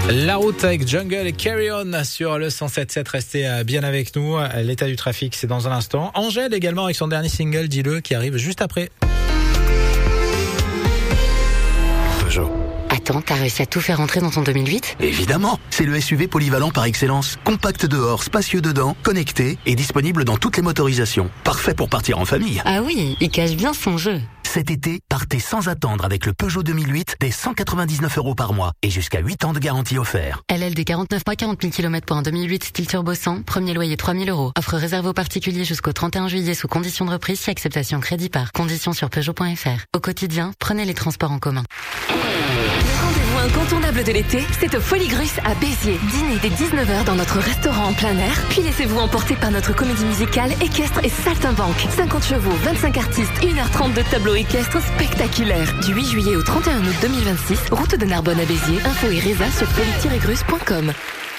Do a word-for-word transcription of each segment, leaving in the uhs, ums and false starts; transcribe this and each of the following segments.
La route avec Jungle et Carry On sur le cent sept sept. Restez bien avec nous. L'état du trafic, c'est dans un instant. Angèle également avec son dernier single, Dis-le, qui arrive juste après. Peugeot. Attends, t'as réussi à tout faire rentrer dans ton deux mille huit ? Évidemment, c'est le S U V polyvalent par excellence. Compact dehors, spacieux dedans, connecté et disponible dans toutes les motorisations. Parfait pour partir en famille. Ah oui, il cache bien son jeu. Cet été, partez sans attendre avec le Peugeot deux mille huit dès cent quatre-vingt-dix-neuf euros par mois et jusqu'à huit ans de garantie offert. L L D quarante-neuf mois, quarante mille kilomètres pour un deux mille huit style turbo cent, premier loyer trois mille euros. Offre réservée aux particuliers jusqu'au trente et un juillet sous conditions de reprise si acceptation crédit par. Conditions sur Peugeot point F R. Au quotidien, prenez les transports en commun. Le rendez-vous incontournable de l'été, c'est au Folies-Grus à Béziers. Dînez dès dix-neuf heures dans notre restaurant en plein air, puis laissez-vous emporter par notre comédie musicale équestre et saltimbanque. cinquante chevaux, vingt-cinq artistes, une heure trente de tableau équestre spectaculaire. Du huit juillet au trente et un août deux mille vingt-six, route de Narbonne à Béziers. Info et résa sur folie tiret grus point com.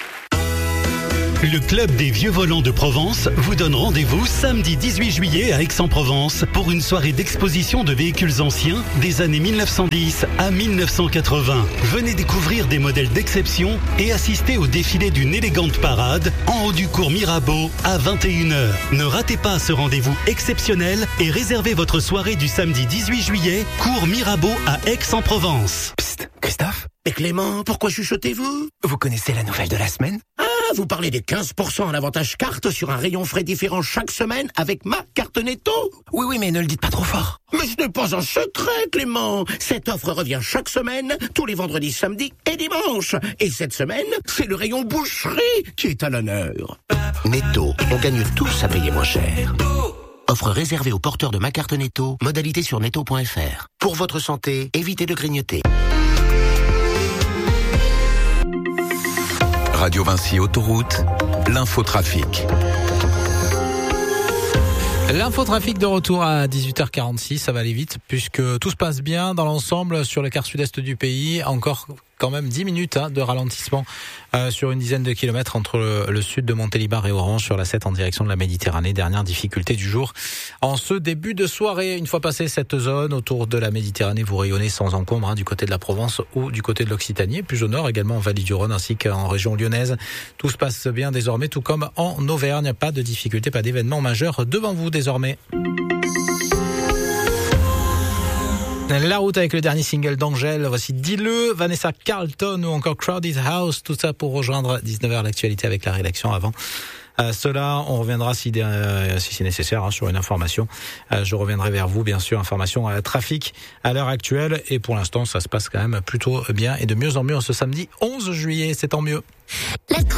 Le Club des Vieux Volants de Provence vous donne rendez-vous samedi dix-huit juillet à Aix-en-Provence pour une soirée d'exposition de véhicules anciens des années mille neuf cent dix à mille neuf cent quatre-vingts. Venez découvrir des modèles d'exception et assister au défilé d'une élégante parade en haut du cours Mirabeau à vingt et une heures. Ne ratez pas ce rendez-vous exceptionnel et réservez votre soirée du samedi dix-huit juillet, cours Mirabeau à Aix-en-Provence. Psst, Christophe et Clément, pourquoi chuchotez-vous? Vous connaissez la nouvelle de la semaine? Ah, vous parlez des quinze pour cent à l'avantage carte sur un rayon frais différent chaque semaine avec ma carte Netto? Oui, oui, mais ne le dites pas trop fort. Mais ce n'est pas un secret, Clément. Cette offre revient chaque semaine, tous les vendredis, samedis et dimanches. Et cette semaine, c'est le rayon boucherie qui est à l'honneur. Netto, on gagne tous à payer moins cher. Offre réservée aux porteurs de ma carte Netto, modalité sur netto point F R. Pour votre santé, évitez de grignoter. Radio Vinci Autoroute, l'infotrafic. L'infotrafic de retour à dix-huit heures quarante-six, ça va aller vite puisque tout se passe bien dans l'ensemble sur le quart sud-est du pays. Encore quand même dix minutes hein, de ralentissement euh, sur une dizaine de kilomètres entre le, le sud de Montélimar et Orange sur la sept en direction de la Méditerranée. Dernière difficulté du jour en ce début de soirée. Une fois passée cette zone autour de la Méditerranée, vous rayonnez sans encombre hein, du côté de la Provence ou du côté de l'Occitanie. Plus au nord également en Vallée du Rhône ainsi qu'en région lyonnaise. Tout se passe bien désormais, tout comme en Auvergne. Pas de difficulté, pas d'événement majeur devant vous désormais. La route avec le dernier single d'Angèle, voici Dis-le, Vanessa Carlton ou encore Crowded House, tout ça pour rejoindre dix-neuf heures l'actualité avec la rédaction avant. Euh, cela, on reviendra si, euh, si c'est nécessaire hein, sur une information. Euh, je reviendrai vers vous, bien sûr, information euh, trafic à l'heure actuelle. Et pour l'instant, ça se passe quand même plutôt bien et de mieux en mieux en ce samedi onze juillet, c'est tant mieux.